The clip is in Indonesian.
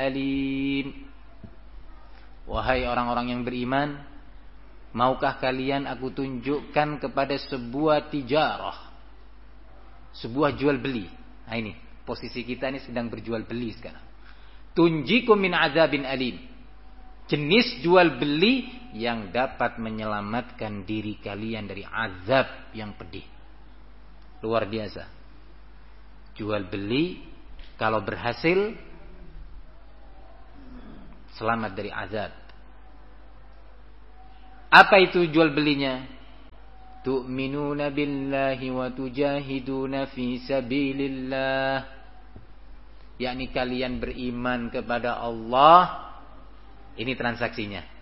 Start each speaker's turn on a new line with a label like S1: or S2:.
S1: alim. Wahai orang-orang yang beriman, maukah kalian aku tunjukkan kepada sebuah tijarah, sebuah jual beli. Nah ini, posisi kita ini sedang berjual beli sekarang. Tunjikum min azabin alim. Jenis jual beli yang dapat menyelamatkan diri kalian dari azab yang pedih. Luar biasa. Jual beli kalau berhasil selamat dari azab. Apa itu jual belinya? Tu'minuna billahi wa tujahiduna fi sabilillah. Yakni kalian beriman kepada Allah. Ini transaksinya.